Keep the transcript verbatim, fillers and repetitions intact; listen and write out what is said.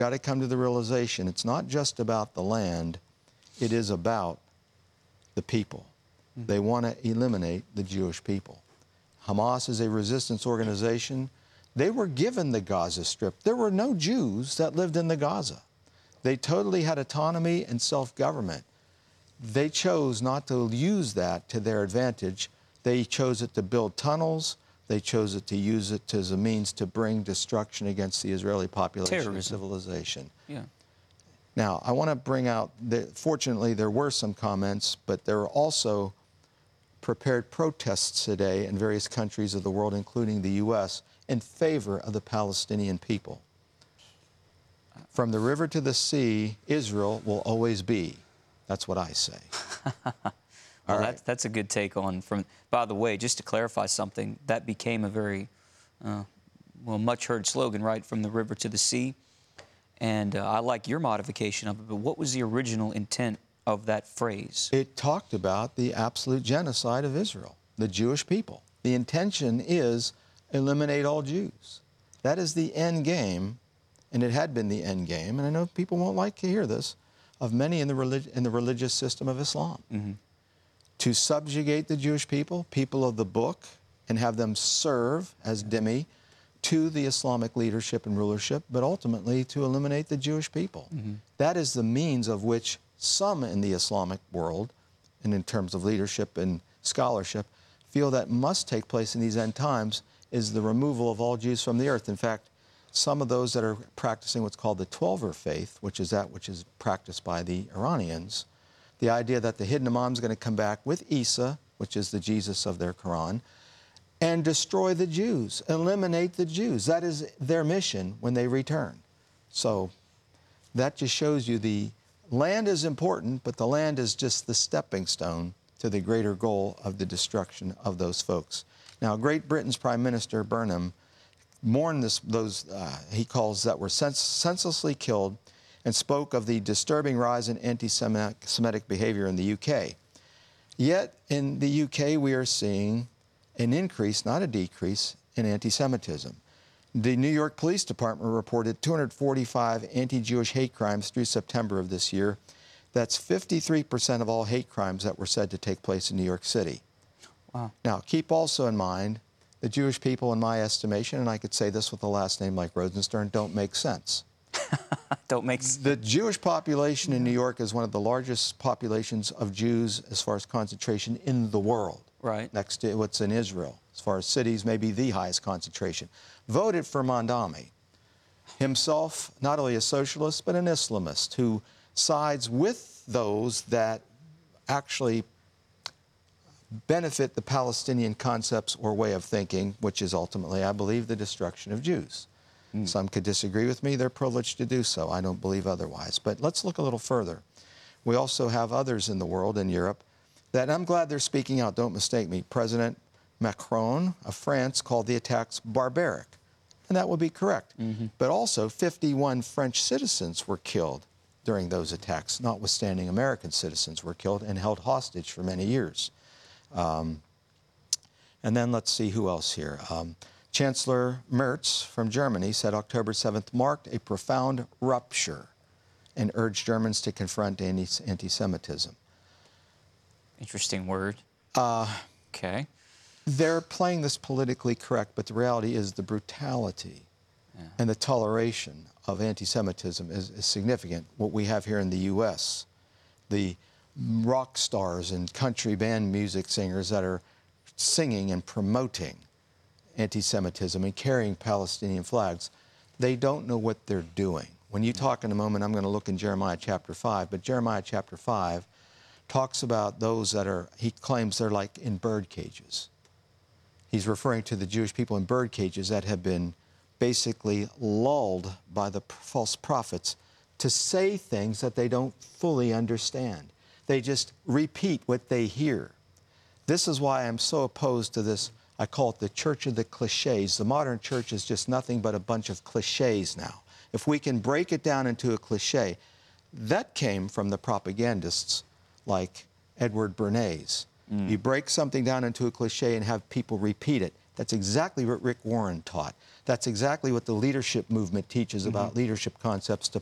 got to come to the realization it's not just about the land, it is about the people. Mm-hmm. They want to eliminate the Jewish people. Hamas is a resistance organization. They were given the Gaza Strip. There were no Jews that lived in the Gaza. They totally had autonomy and self-government. They chose not to use that to their advantage. They chose it to build tunnels. They chose it to use it as a means to bring destruction against the Israeli population and civilization. Yeah. Now, I want to bring out, that fortunately, there were some comments, but there are also prepared protests today in various countries of the world, including the U S, in favor of the Palestinian people. From the river to the sea, Israel will always be. That's what I say. Well, right. that's, that's a good take on from, by the way, just to clarify something, that became a very, uh, well, much heard slogan, right? From the river to the sea. And uh, I like your modification of it, but what was the original intent of that phrase? It talked about the absolute genocide of Israel, the Jewish people. The intention is eliminate all Jews. That is the end game, and it had been the end game, and I know people won't like to hear this, of many in the, relig in the religious system of Islam. Mm-hmm. To subjugate the Jewish people, people of the book, and have them serve as dhimmi to the Islamic leadership and rulership, but ultimately to eliminate the Jewish people. Mm-hmm. That is the means of which some in the Islamic world, and in terms of leadership and scholarship, feel that must take place in these end times, is the removal of all Jews from the earth. In fact, some of those that are practicing what's called the Twelver faith, which is that which is practiced by the Iranians, the idea that the hidden imam is going to come back with Isa, which is the Jesus of their Quran, and destroy the Jews, eliminate the Jews. That is their mission when they return. So that just shows you the land is important, but the land is just the stepping stone to the greater goal of the destruction of those folks. Now, Great Britain's Prime Minister, Burnham, mourned this, those uh, he calls that were sens senselessly killed, and spoke of the disturbing rise in anti-Semitic behavior in the U K. Yet, in the U K, we are seeing an increase, not a decrease, in anti-Semitism. The New York Police Department reported two hundred forty-five anti-Jewish hate crimes through September of this year. That's fifty-three percent of all hate crimes that were said to take place in New York City. Wow. Now, keep also in mind, the Jewish people, in my estimation, and I could say this with a last name like Rosenstern, don't make sense. Don't make sense. The Jewish population in New York is one of the largest populations of Jews as far as concentration in the world. Right. Next to what's in Israel. As far as cities, maybe the highest concentration. Voted for Mandami. Himself, not only a socialist, but an Islamist who sides with those that actually benefit the Palestinian concepts or way of thinking, which is ultimately, I believe, the destruction of Jews. Mm. Some could disagree with me. They're privileged to do so. I don't believe otherwise. But let's look a little further. We also have others in the world, in Europe, that I'm glad they're speaking out. Don't mistake me. President Macron of France called the attacks barbaric, and that would be correct. Mm-hmm. But also, fifty-one French citizens were killed during those attacks, notwithstanding American citizens were killed and held hostage for many years. Um, and then let's see who else here. Um, Chancellor Merz from Germany said October seventh marked a profound rupture and urged Germans to confront anti-Semitism. Interesting word. Uh, okay. They're playing this politically correct, but the reality is the brutality yeah. and the toleration of anti-Semitism is, is significant. What we have here in the U S, the rock stars and country band music singers that are singing and promoting anti-Semitism and carrying Palestinian flags, they don't know what they're doing. When you talk in a moment, I'm going to look in Jeremiah chapter five, but Jeremiah chapter five talks about those that are, he claims they're like in bird cages. He's referring to the Jewish people in bird cages that have been basically lulled by the false prophets to say things that they don't fully understand. They just repeat what they hear. This is why I'm so opposed to this. I call it the church of the cliches. The modern church is just nothing but a bunch of cliches now. If we can break it down into a cliche, that came from the propagandists like Edward Bernays. Mm. You break something down into a cliche and have people repeat it. That's exactly what Rick Warren taught. That's exactly what the leadership movement teaches about leadership concepts to